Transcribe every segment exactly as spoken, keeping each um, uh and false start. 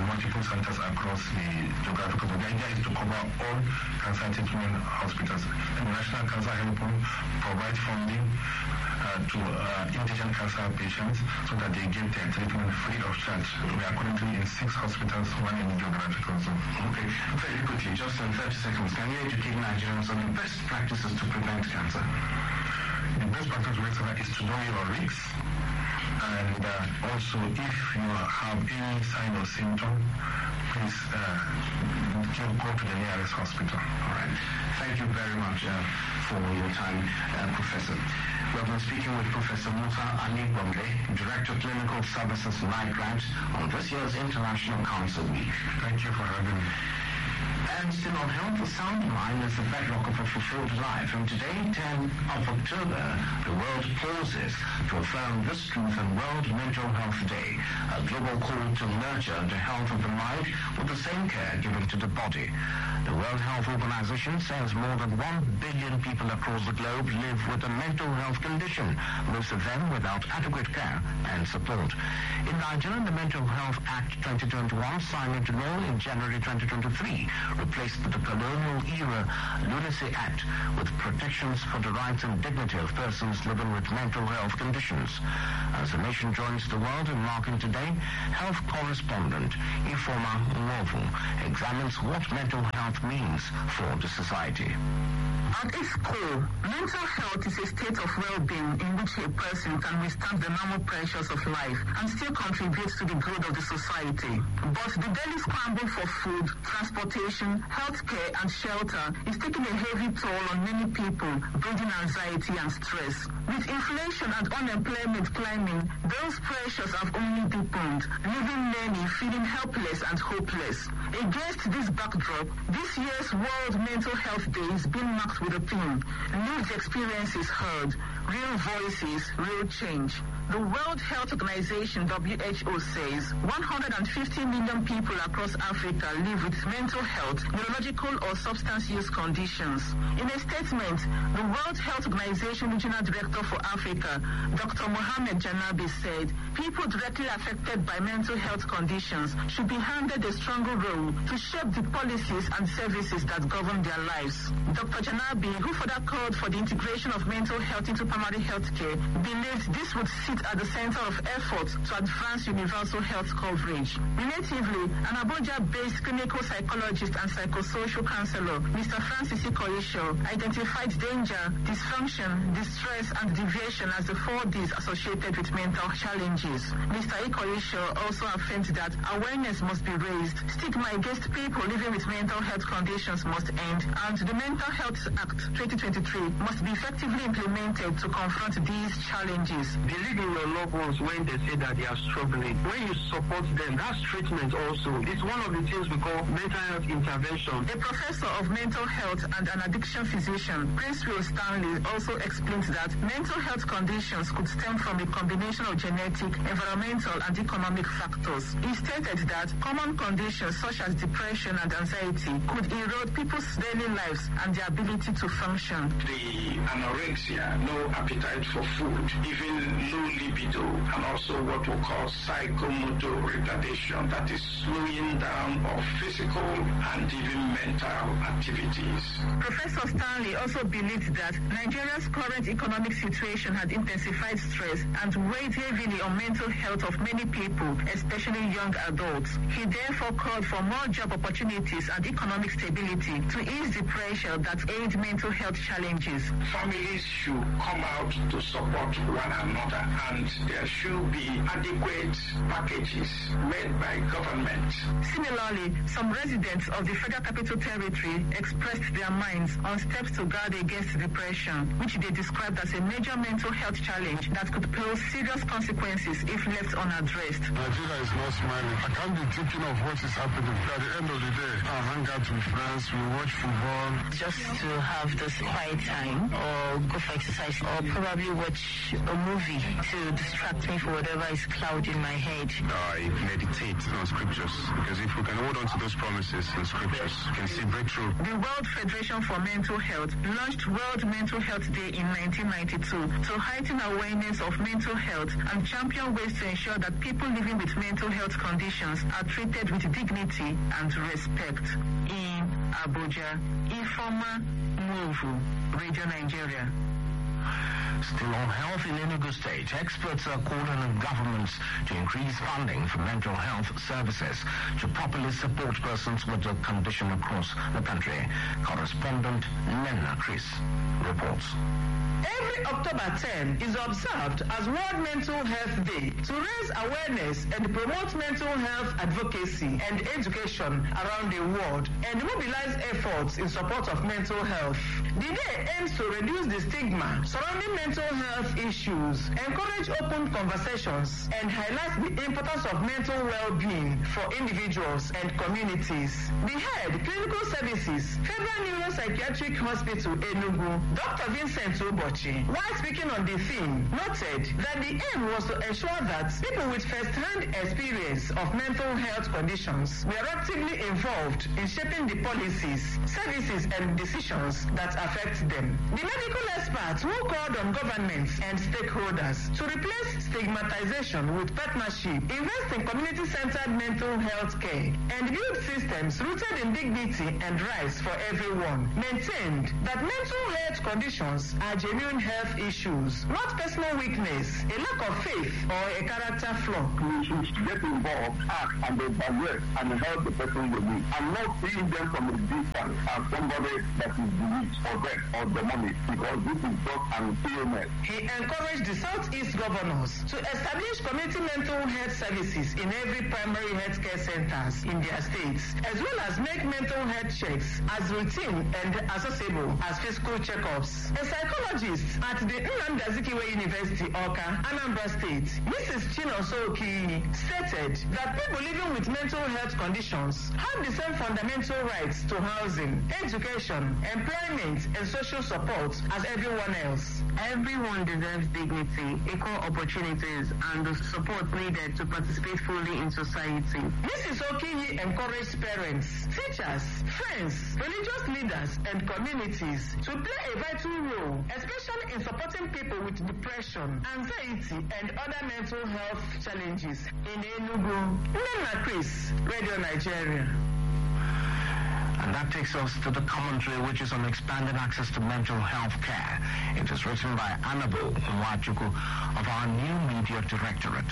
multiple centers across the geographical zone. The idea is to cover all cancer treatment hospitals. And the National Cancer Helpline provide funding uh, to uh, indigent cancer patients so that they get their treatment free of charge. We are currently in six hospitals, one in the geographical zone. Okay, very quickly, just in thirty seconds, can you educate Nigerians on the best practices to prevent cancer? The best practice is to know your risks, and uh, also if you have any sign or symptom, please uh, go to the nearest hospital. All right. Thank you very much uh, for your time, uh, Professor. We have been speaking with Professor Musa Anibonge, Director of Clinical Services, NIGRAD, on this year's International Cancer Week. Thank you for having me. And still on health, the sound mind is the bedrock of a fulfilled life. And today, tenth of October, the world pauses to affirm this truth on World Mental Health Day, a global call to nurture the health of the mind with the same care given to the body. The World Health Organization says more than one billion people across the globe live with a mental health condition, most of them without adequate care and support. In Nigeria, the Mental Health Act twenty twenty-one, signed into law in January twenty twenty-three, replaced the colonial-era Lunacy Act with protections for the rights and dignity of persons living with mental health conditions. As the nation joins the world in marking today, health correspondent Ifeoma Nwovu examines what mental health means for the society. At its core, mental health is a state of well-being in which a person can withstand the normal pressures of life and still contribute to the good of the society. But the daily scramble for food, transportation, healthcare and shelter is taking a heavy toll on many people, breeding anxiety and stress. With inflation and unemployment climbing, those pressures have only deepened, leaving many feeling helpless and hopeless. Against this backdrop, this year's World Mental Health Day is being marked with a theme: lived experiences heard, real voices, real change. The World Health Organization, W H O, says one hundred fifty million people across Africa live with mental health, neurological or substance use conditions. In a statement, the World Health Organization Regional Director for Africa, Doctor Mohamed Janabi, said people directly affected by mental health conditions should be handed a stronger role to shape the policies and services that govern their lives. Doctor Janabi, who further called for the integration of mental health into primary health care, believed this would sit at the center of efforts to advance universal health coverage. Relatively, an Abuja-based clinical psychologist and psychosocial counselor, Mister Francis Ikorisho, identified danger, dysfunction, distress, and deviation as the four Ds associated with mental challenges. Mister Ikorisho also affirmed that awareness must be raised, stigma against people living with mental health conditions must end, and the Mental Health Act twenty twenty-three must be effectively implemented to confront these challenges. Believe in your loved ones when they say that they are struggling. When you support them, that's treatment also. It's one of the things we call mental health intervention. A professor of mental health and an addiction physician, Prince Will Stanley, also explains that mental health conditions could stem from a combination of genetic, environmental, and economic factors. He stated that common conditions such as depression and anxiety could erode people's daily lives and their ability to function. The anorexia, no appetite for food, even low libido, and also what we call psychomotor retardation, that is slowing down of physical and even mental activities. Professor Stanley also believed that Nigeria's current economic situation had intensified stress and weighed heavily on mental health of many people, especially young adults. He therefore called for more job opportunities and economic stability to ease the pressure that aid mental health challenges. Families should come out to support one another, and there should be adequate packages made by government. Similarly, some residents of the Federal Capital Territory expressed their minds on steps to guard against depression, which they described as a major mental health challenge that could pose serious consequences if left unaddressed. Nigeria is not smiling. I can't be thinking of what is happening. At the end of the day, I hang out with friends, we watch football. Just to have this quiet time, or go for exercise, or probably watch a movie to to distract me for whatever is clouding my head. I meditate on scriptures, because if we can hold on to those promises in scriptures, we can see breakthrough. The World Federation for Mental Health launched World Mental Health Day in nineteen ninety-two to heighten awareness of mental health and champion ways to ensure that people living with mental health conditions are treated with dignity and respect. In Abuja, Ifeoma Nwovu, Radio Nigeria. Still on health in Enugu State, experts are calling on governments to increase funding for mental health services to properly support persons with the condition across the country. Correspondent Nena Chris reports. Every October tenth is observed as World Mental Health Day to raise awareness and promote mental health advocacy and education around the world and mobilize efforts in support of mental health. The day aims to reduce the stigma surrounding mental health issues, encourage open conversations, and highlight the importance of mental well-being for individuals and communities. The head, Clinical Services, Federal Neuropsychiatric Hospital, Enugu, Doctor Vincent Ubochi, while speaking on the theme, noted that the aim was to ensure that people with first-hand experience of mental health conditions were actively involved in shaping the policies, services, and decisions that affect them. The medical experts who called on governments and stakeholders to replace stigmatization with partnership, invest in community-centered mental health care, and build systems rooted in dignity and rights for everyone, maintained that mental health conditions are genuine health issues, not personal weakness, a lack of faith, or a character flaw. We should get involved, act, and evaluate and help the person with it. I'm not seeing them from a distance as somebody that is bewitched or dead or demonic, because this is just an illness. He encouraged the Southeast governors to establish community mental health services in every primary healthcare centers in their states, as well as make mental health checks as routine and accessible as physical checkups. A psychologist at the Nnamdi Azikiwe University, Awka, Anambra State, Missus Chinonso Okiyi, stated that people living with mental health conditions have the same fundamental rights to housing, education, employment, and social support as everyone else. Everyone deserves dignity, equal opportunities, and the support needed to participate fully in society. Missus Okiyi encouraged parents, teachers, friends, religious leaders, and communities to play a vital role, especially in supporting people with depression, anxiety, and other mental health challenges. In Enugu, Nena Chris, Radio Nigeria. And that takes us to the commentary, which is on expanding access to mental health care. It is written by Annabelle Nwachukwu of our new media directorate.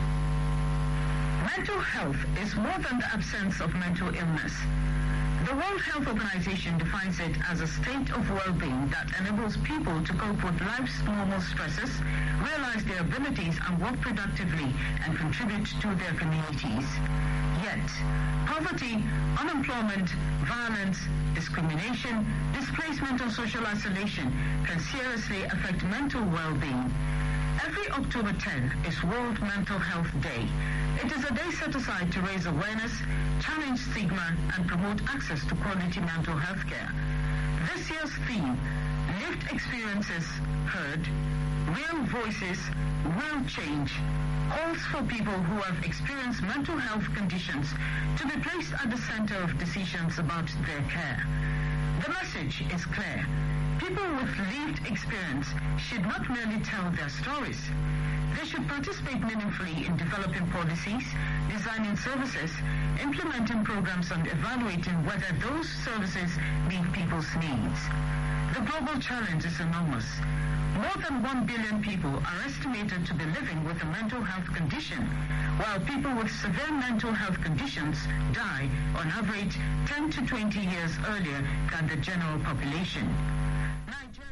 Mental health is more than the absence of mental illness. The World Health Organization defines it as a state of well-being that enables people to cope with life's normal stresses, realize their abilities, and work productively and contribute to their communities. Yet, poverty, unemployment, violence, discrimination, displacement, and social isolation can seriously affect mental well-being. Every October tenth is World Mental Health Day. It is a day set aside to raise awareness, challenge stigma, and promote access to quality mental health care. This year's theme, Lived Experiences Heard, Real Voices, Real Change, calls for people who have experienced mental health conditions to be placed at the center of decisions about their care. The message is clear. People with lived experience should not merely tell their stories. They should participate meaningfully in developing policies, designing services, implementing programs, and evaluating whether those services meet people's needs. The global challenge is enormous. More than one billion people are estimated to be living with a mental health condition, while people with severe mental health conditions die, on average, ten to twenty years earlier than the general population. Nigeria.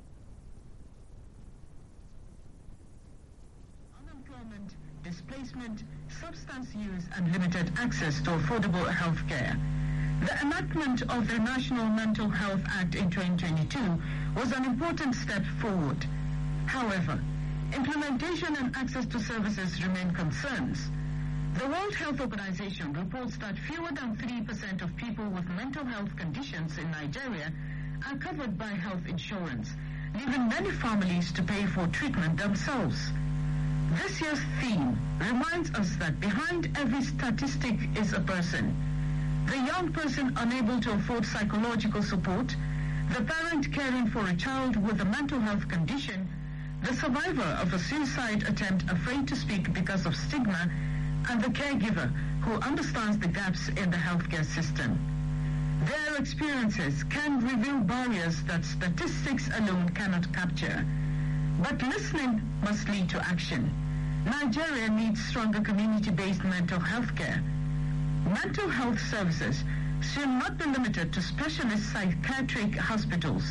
Unemployment, displacement, substance use, and limited access to affordable health care. The enactment of the National Mental Health Act in twenty twenty-two was an important step forward. However, implementation and access to services remain concerns. The World Health Organization reports that fewer than three percent of people with mental health conditions in Nigeria are covered by health insurance, leaving many families to pay for treatment themselves. This year's theme reminds us that behind every statistic is a person. The young person unable to afford psychological support, the parent caring for a child with a mental health condition, the survivor of a suicide attempt afraid to speak because of stigma, and the caregiver who understands the gaps in the healthcare system. Their experiences can reveal barriers that statistics alone cannot capture. But listening must lead to action. Nigeria needs stronger community-based mental health care. Mental health services should not be limited to specialist psychiatric hospitals.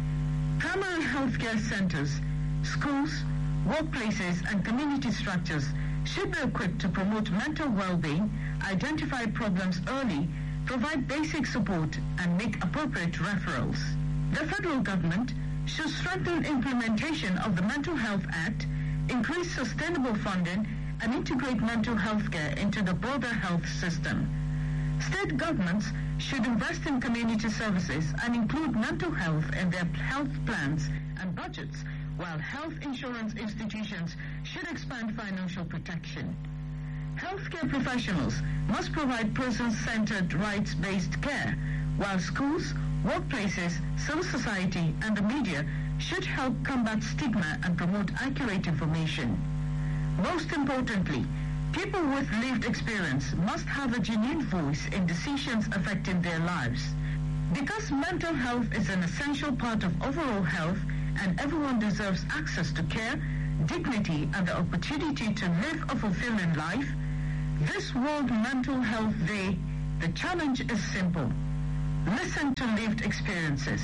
Primary healthcare centers, schools, workplaces, and community structures should be equipped to promote mental well-being, identify problems early, provide basic support, and make appropriate referrals. The federal government should strengthen implementation of the Mental Health Act, increase sustainable funding, and integrate mental health care into the broader health system. State governments should invest in community services and include mental health in their health plans and budgets, while health insurance institutions should expand financial protection. Healthcare professionals must provide person-centered, rights-based care, while schools, workplaces, civil society, and the media should help combat stigma and promote accurate information. Most importantly, people with lived experience must have a genuine voice in decisions affecting their lives. Because mental health is an essential part of overall health and everyone deserves access to care, dignity, and the opportunity to live a fulfilling life, this World Mental Health Day, the challenge is simple. Listen to lived experiences,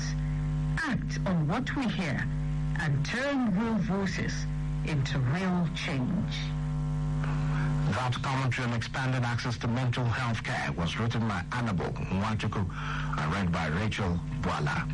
act on what we hear, and turn real voices into real change. That commentary on expanded access to mental health care was written by Annabelle Nwachuku and read by Rachel Boala.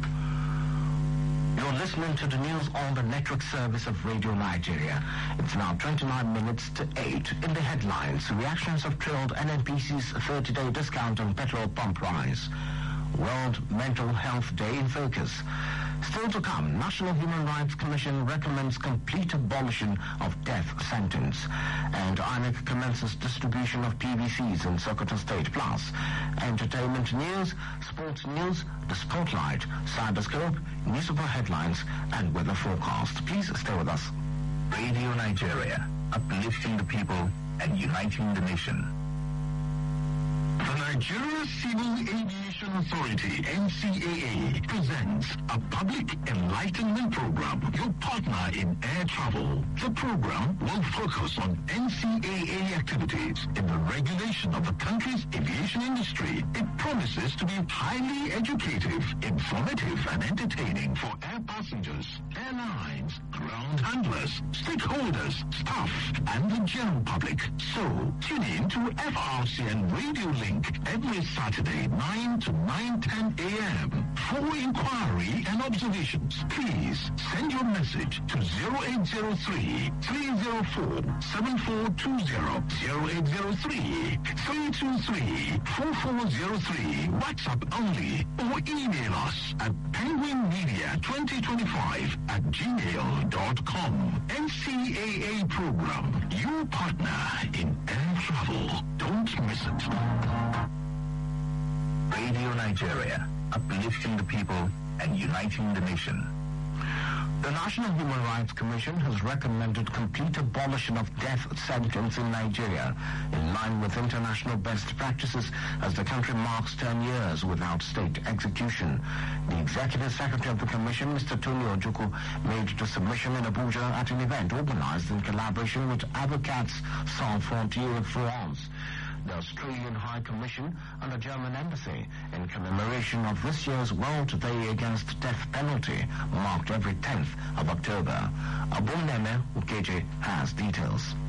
You're listening to the news on the network service of Radio Nigeria. It's now twenty-nine minutes to eight. In the headlines, reactions have trailed N N P C's thirty-day discount on petrol pump price. World Mental Health Day in focus. Still to come, National Human Rights Commission recommends complete abolition of death sentence. And I N E C commences distribution of P V Cs in Sokoto State. Plus, entertainment news, sports news, the spotlight, cyberscope, newspaper headlines, and weather forecast. Please stay with us. Radio Nigeria, uplifting the people and uniting the nation. The Nigeria Civil Aviation Authority, N C A A, presents a public enlightenment program, your partner in air travel. The program will focus on N C A A activities in the regulation of the country's aviation industry. It promises to be highly educative, informative, and entertaining for air passengers, airlines, ground handlers, stakeholders, staff, and the general public. So, tune in to F R C N Radio Link every Saturday, nine to nine ten a.m. For inquiry and observations, please send your message to zero eight zero three, three zero four, seven four two zero, zero eight zero three, three two three, four four zero three, WhatsApp only, or email us at penguin media twenty twenty-five at gmail dot com. N C A A program, your partner in air travel. Don't miss it. Radio Nigeria, uplifting the people and uniting the nation. The National Human Rights Commission has recommended complete abolition of death sentence in Nigeria, in line with international best practices as the country marks ten years without state execution. The Executive Secretary of the Commission, Mister Tony Ojukwu, made the submission in Abuja at an event organized in collaboration with Advocates Sans Frontières France, the Australian High Commission, and the German Embassy, in commemoration of this year's World Day Against Death Penalty, marked every tenth of October. Abumneme Ukeje has details.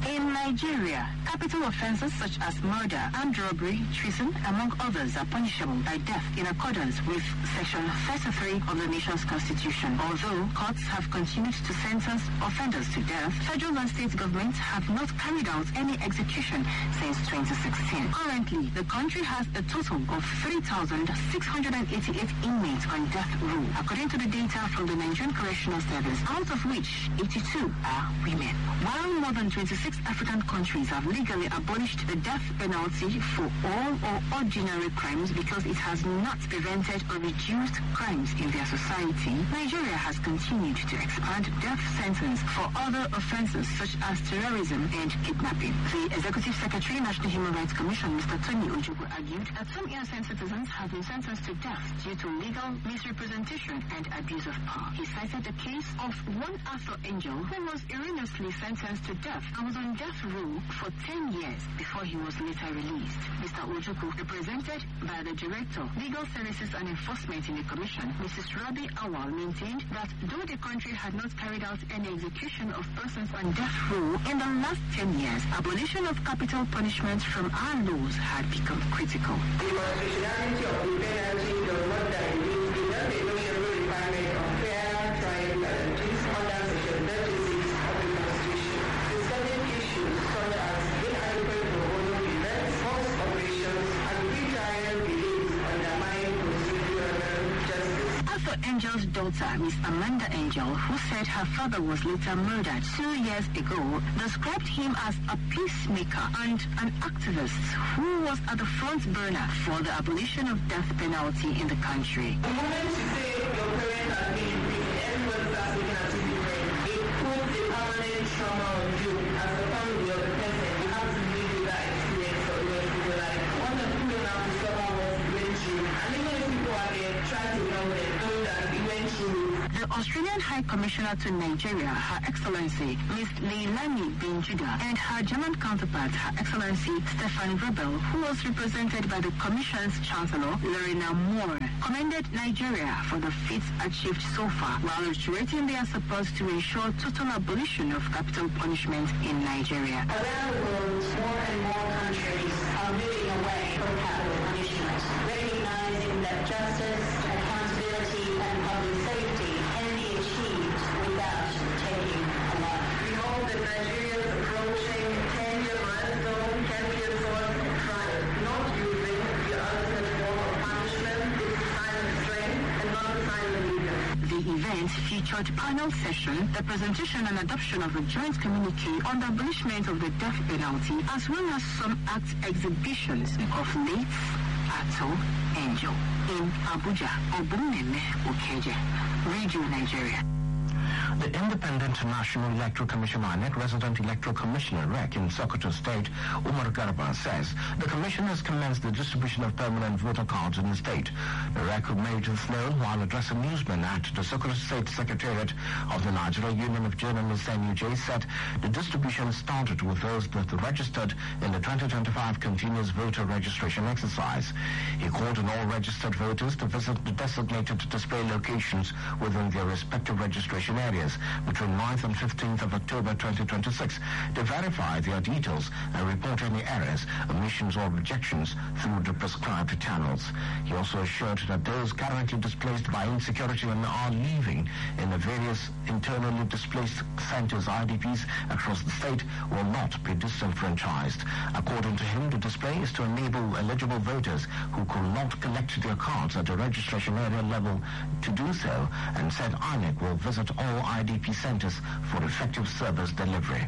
In Nigeria, capital offences such as murder, armed robbery, treason, among others, are punishable by death in accordance with Section thirty-three of the nation's constitution. Although courts have continued to sentence offenders to death, federal and state governments have not carried out any execution since twenty sixteen. Currently, the country has a total of three thousand six hundred eighty-eight inmates on death row, according to the data from the Nigerian Correctional Service, out of which eighty-two are women. While more than twenty-six African countries have legally abolished the death penalty for all or ordinary crimes because it has not prevented or reduced crimes in their society, Nigeria has continued to expand death sentence for other offences such as terrorism and kidnapping. The Executive Secretary, National Human Rights Commission, Mister Tony Ojukwu, argued that some innocent citizens have been sentenced to death due to legal misrepresentation and abuse of power. He cited the case of one Arthur Angel who was erroneously sentenced to death and was on death row for ten years before he was later released. Mister Ojukwu, represented by the Director, Legal Services and Enforcement in the Commission, Missus Rabi Awal, maintained that though the country had not carried out any execution of persons on death row in the last ten years, abolition of capital punishment from our laws had become critical. The constitutionality of the penalty does not dilute the non-negotiable requirement of fair trial penalties under Section thirty-six of the Constitution. In certain issues such as inadequate pro bono defense, false operations, and pre-trial delays undermine procedural justice. Arthur Angel's daughter, Miss Amanda Angel, who said her father was later murdered two years ago, described him as a peacemaker and an activist who was at the front burner for the abolition of death penalty in the country. The moment you say your parents are being free, everyone starts looking at you different. It puts a permanent trauma on you as a family of the person. You have to live with that experience for the rest of your life. One of the people have to suffer what you went through. And even if people are there trying to help them, know that you went through. The Australian High Commissioner to Nigeria, Her Excellency Miss Leilani Benjuda, and her German counterpart, Her Excellency Stefan Rebel, who was represented by the Commission's Chancellor, Lorena Moore, commended Nigeria for the feats achieved so far, while reiterating their support to ensure total abolition of capital punishment in Nigeria. Around the world, more and more countries are moving away from capital punishment, recognizing that justice, accountability, and public safety can be achieved without taking a life. We hope that Nigeria's approaching ten-year milestone can be a source of triumph, not using the ultimate form of punishment. It's a sign of strength and not a sign of weakness. The event featured panel session, the presentation and adoption of a joint communique on the abolishment of the death penalty, as well as some act exhibitions of late Arthur Angel. In Abuja, Obumeme Okeje, Radio Nigeria. The Independent National Electoral Commission I N E C Resident Electoral Commissioner R E C in Sokoto State, Umar Garba, says the Commission has commenced the distribution of permanent voter cards in the state. The R E C made this known while addressing newsmen at the Sokoto State Secretariat of the Nigeria Union of Journalists N U J said the distribution started with those that registered in the twenty twenty-five continuous voter registration exercise. He called on all registered voters to visit the designated display locations within their respective registration areas between ninth and fifteenth of October twenty twenty-six to verify their details and report any errors, omissions or rejections through the prescribed channels. He also assured that those currently displaced by insecurity and are leaving in the various internally displaced centers, I D Ps, across the state will not be disenfranchised. According to him, the display is to enable eligible voters who could not collect their cards at the registration area level to do so, and said I N E C will visit all I D P centers for effective service delivery.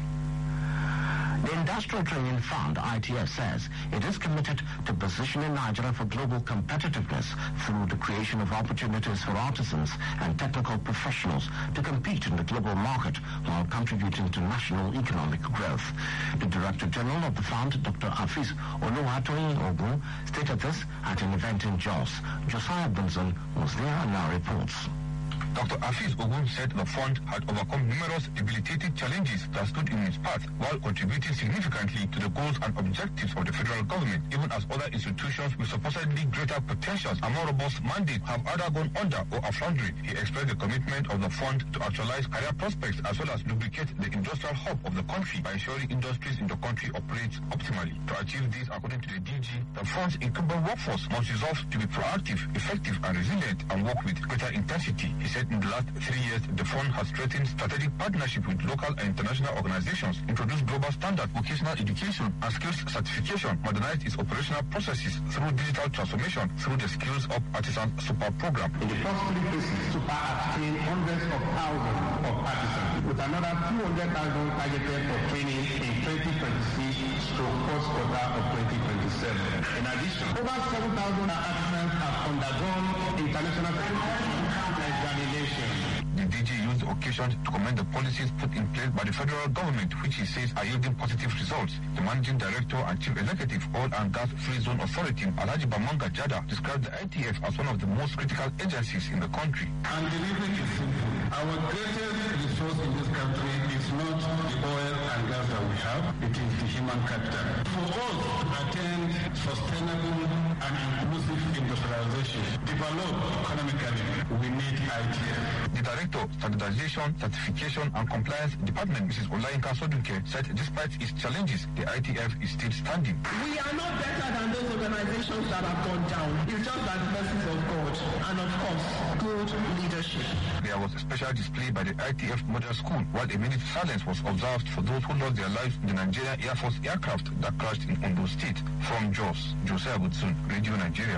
The Industrial Training Fund, I T F, says it is committed to positioning Nigeria for global competitiveness through the creation of opportunities for artisans and technical professionals to compete in the global market while contributing to national economic growth. The Director General of the fund, Doctor Afis Oluwatoyin Ogun, stated this at an event in Jos. Josiah Benson was there and now reports. Doctor Afeez Ogun said the fund had overcome numerous debilitating challenges that stood in its path while contributing significantly to the goals and objectives of the federal government, even as other institutions with supposedly greater potentials and more robust mandates have either gone under or are floundering. He expressed the commitment of the fund to actualize career prospects as well as lubricate the industrial hub of the country by ensuring industries in the country operate optimally. To achieve this, according to the D G, the fund's incumbent workforce must resolve to be proactive, effective, and resilient and work with greater intensity. He said in the last three years, the fund has strengthened strategic partnership with local and international organizations, introduced global standard vocational education and skills certification, modernized its operational processes through digital transformation through the Skills Up Artisan Super Program. In the first three phases, Super obtained hundreds of thousands of artisans, with another two hundred thousand targeted for training in twenty twenty-six stroke first quarter of twenty twenty-seven. In addition, over seven thousand artisans have undergone international examination. The D G used the occasion to commend the policies put in place by the federal government, which he says are yielding positive results. The Managing Director and Chief Executive Oil and Gas Free Zone Authority, Alhaji Bamanga Jada, described the I T F as one of the most critical agencies in the country. And the reason is simple. Our greatest resource in this country is not the oil and gas that we have, it is the human capital. For us to attain sustainable and inclusive industrialization, develop economically, we need I T F. The Director, Standardization, Certification and Compliance Department, Missus Olayinka Sodunke, said despite its challenges, the I T F is still standing. We are not better than those organizations that have gone down. It's just by the mercies of God and, of course, good leadership. There was a special display by the I T F Model School, while a minute silence was observed for those who lost their lives in the Nigerian Air Force aircraft that crashed in Ondo State. From Jos, Josiah Butsun, Radio Nigeria.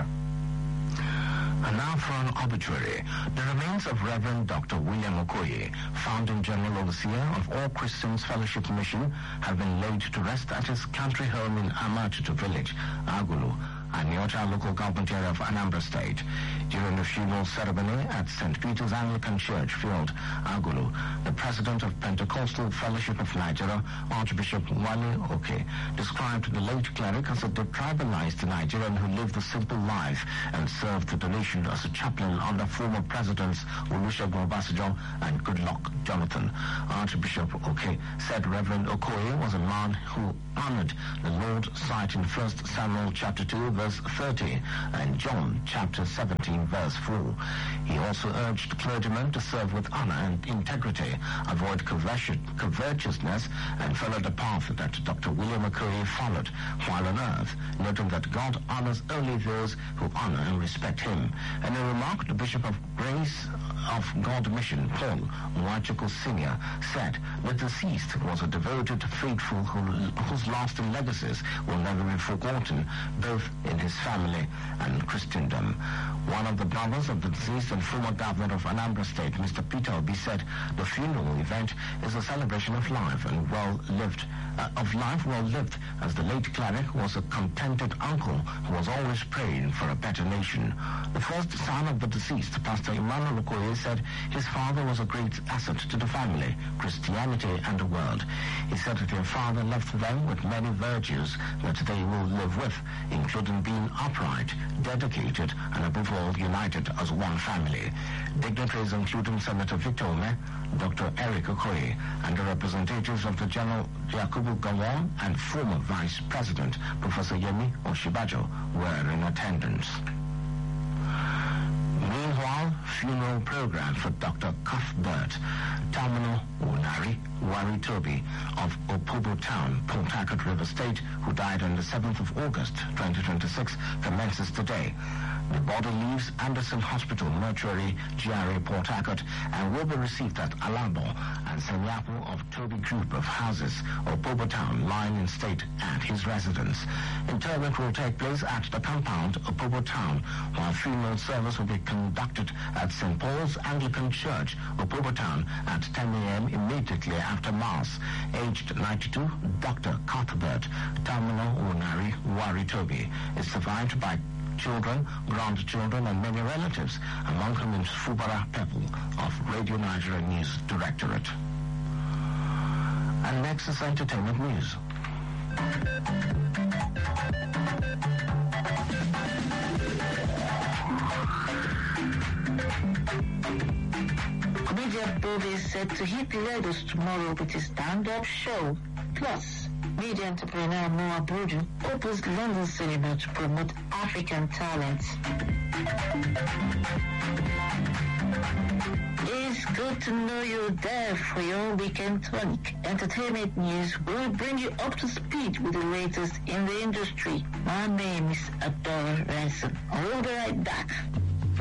And now for an obituary. The remains of Reverend Doctor William Okoye, founding General Overseer of All Christians Fellowship Mission, have been laid to rest at his country home in Amatutu village, Agulu, and Nyota local government area of Anambra State. During the funeral ceremony at Saint Peter's Anglican Church Field, Agulu, the president of Pentecostal Fellowship of Nigeria, Archbishop Wale Oke, described the late cleric as a detribalized Nigerian who lived a simple life and served the nation as a chaplain under former presidents Olusegun Obasanjo and Goodluck Jonathan. Archbishop Oke said Reverend Okoye was a man who honored the Lord, citing First Samuel chapter two, verse thirty, and John chapter seventeen, verse four. He also urged clergymen to serve with honor and integrity, avoid covetousness, and follow the path that Doctor William Okoye followed while on earth, noting that God honors only those who honor and respect him. And he remarked, the Bishop of Grace of God Mission, Paul Nwachukwu Senior, said the deceased was a devoted, faithful who, whose lasting legacies will never be forgotten, both in his family and Christendom. One of the brothers of the deceased and former governor of Anambra State, Mister Peter Obi, said the funeral event is a celebration of life and well lived, uh, of life well lived, as the late cleric was a contented uncle who was always praying for a better nation. The first son of the deceased, Pastor Emmanuel Okoye, said his father was a great asset to the family, Christianity, and the world. He said that their father left them with many virtues that they will live with, including being upright, dedicated, and above all united as one family. Dignitaries including Senator Victor Ome, Doctor Eric Okoye, and the representatives of the General Yakubu Gowon and former Vice President Professor Yemi Oshibajo were in attendance. Meanwhile, funeral program for Doctor Cuthbert Tamino Unari Wari Toby of Opobo Town, Port Harcourt, River State, who died on the seventh of August twenty twenty-six, commences today. The body leaves Anderson Hospital Mortuary, G R A, Port Harcourt, and will be received at Alabo and Senyapo of Toby Group of Houses, Opobo Town, lying in state at his residence. Interment will take place at the compound, Opobo Town, while funeral service will be conducted at Saint Paul's Anglican Church, Opobo Town, at ten a.m. immediately after Mass. Aged ninety-two, Doctor Cuthbert Tamino Unari Wari Toby is survived by children, grandchildren, and many relatives, among whom is Fubara Pepple of Radio Nigeria News Directorate. And next is entertainment news. Media Bove is set to hit Lagos tomorrow with his stand-up show. Plus, media entrepreneur Noah Brudu opens London cinema to promote African talent. It's good to know you're there for your weekend tonic. Entertainment news will bring you up to speed with the latest in the industry. My name is Adora Ransom. I'll be right back.